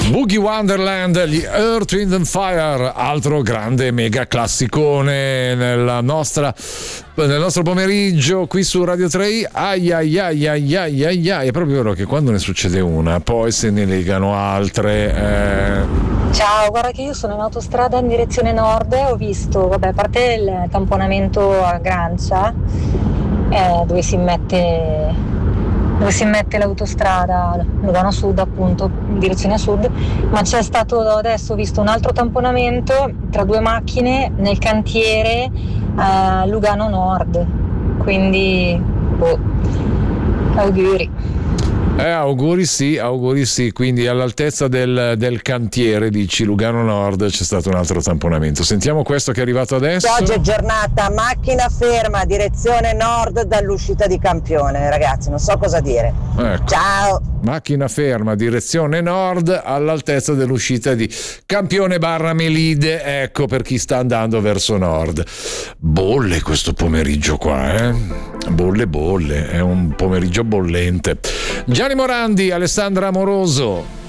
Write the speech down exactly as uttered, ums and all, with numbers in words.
Boogie Wonderland, gli Earth, Wind and Fire, altro grande mega classicone nella nostra, nel nostro pomeriggio qui su Radio tre. Ai ai ai ai ai ai ai. È proprio vero che quando ne succede una poi se ne legano altre. eh... Ciao, guarda che io sono in autostrada in direzione nord, ho visto, vabbè, a parte il tamponamento a Grancia, eh, dove si mette dove si mette l'autostrada Lugano Sud, appunto in direzione sud, ma c'è stato adesso, ho visto un altro tamponamento tra due macchine nel cantiere a Lugano Nord, quindi boh, auguri. Eh, auguri sì, auguri sì, quindi all'altezza del, del cantiere di Lugano Nord c'è stato un altro tamponamento. Sentiamo questo che è arrivato adesso. Oggi è giornata macchina ferma, direzione nord dall'uscita di Campione, ragazzi, non so cosa dire. Ecco. Ciao! Macchina ferma, direzione nord, all'altezza dell'uscita di Campione barra Melide, ecco, per chi sta andando verso nord. Bolle questo pomeriggio qua, eh? Bolle, bolle, è un pomeriggio bollente. Gianni Morandi, Alessandra Amoroso.